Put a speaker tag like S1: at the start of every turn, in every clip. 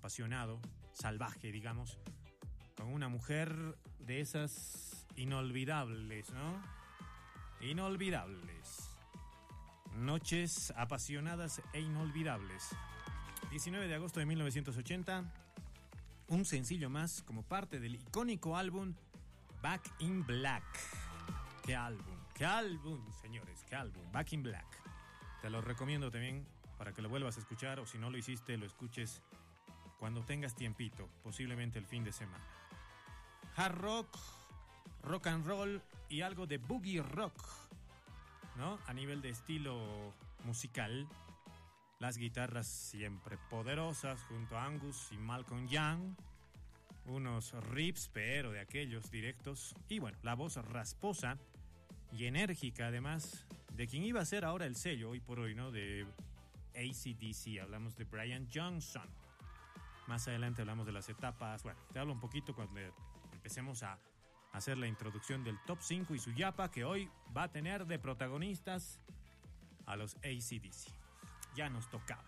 S1: apasionado, salvaje, digamos, con una mujer de esas inolvidables, ¿no? Inolvidables. Noches apasionadas e inolvidables. 19 de agosto de 1980, un sencillo más como parte del icónico álbum Back in Black. ¡Qué álbum, señores! ¡Qué álbum! Back in Black. Te lo recomiendo también para que lo vuelvas a escuchar, o si no lo hiciste, lo escuches cuando tengas tiempito, posiblemente el fin de semana. Hard rock, rock and roll y algo de boogie rock, ¿no? A nivel de estilo musical, las guitarras siempre poderosas junto a Angus y Malcolm Young, unos riffs pero de aquellos directos, y bueno, la voz rasposa y enérgica además de quien iba a ser ahora el sello hoy por hoy, ¿no? De AC/DC. Hablamos de Brian Johnson. Más adelante hablamos de las etapas. Bueno, te hablo un poquito cuando empecemos a hacer la introducción del Top 5 y su yapa, que hoy va a tener de protagonistas a los AC/DC. Ya nos tocaba.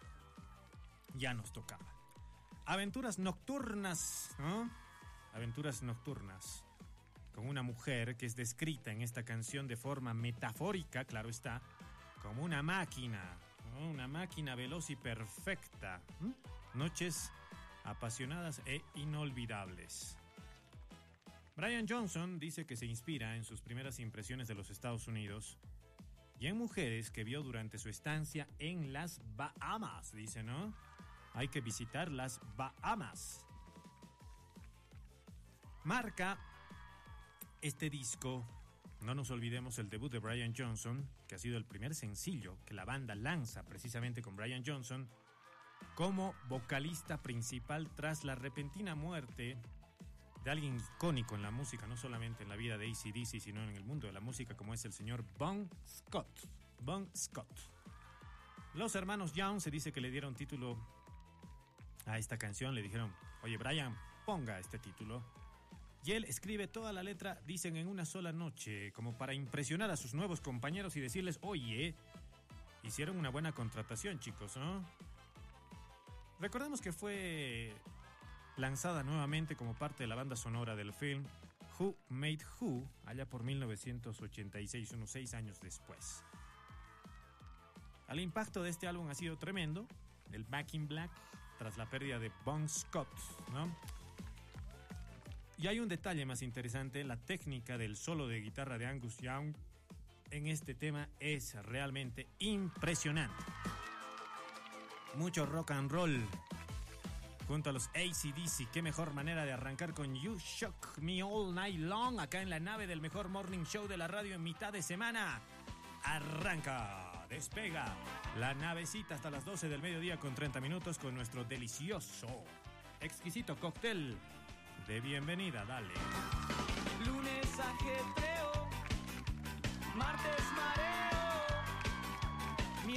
S1: Aventuras nocturnas, ¿no? Aventuras nocturnas con una mujer que es descrita en esta canción de forma metafórica, claro está, como una máquina, ¿no? Una máquina veloz y perfecta. Noches apasionadas e inolvidables. Brian Johnson dice que se inspira en sus primeras impresiones de los Estados Unidos y en mujeres que vio durante su estancia en las Bahamas, dice, ¿no? Hay que visitar las Bahamas. Marca este disco, no nos olvidemos, el debut de Brian Johnson, que ha sido el primer sencillo que la banda lanza precisamente con Brian Johnson como vocalista principal tras la repentina muerte de alguien icónico en la música, no solamente en la vida de AC/DC, sino en el mundo de la música, como es el señor Bon Scott. Bon Scott. Los hermanos Young se dice que le dieron título a esta canción, le dijeron, oye Brian, ponga este título. Y él escribe toda la letra, dicen, en una sola noche, como para impresionar a sus nuevos compañeros y decirles, oye, hicieron una buena contratación, chicos, ¿no? Recordemos que fue lanzada nuevamente como parte de la banda sonora del film Who Made Who, allá por 1986, unos 6 años después. El impacto de este álbum ha sido tremendo, el Back in Black, tras la pérdida de Bon Scott, ¿no? Y hay un detalle más interesante, la técnica del solo de guitarra de Angus Young en este tema es realmente impresionante. Mucho rock and roll junto a los AC/DC. Qué mejor manera de arrancar con You Shook Me All Night Long acá en la nave del mejor morning show de la radio en mitad de semana. Arranca, despega la navecita hasta las 12 del mediodía con 30 minutos con nuestro delicioso, exquisito cóctel de bienvenida. Dale.
S2: Lunes ajetreo, martes mareo.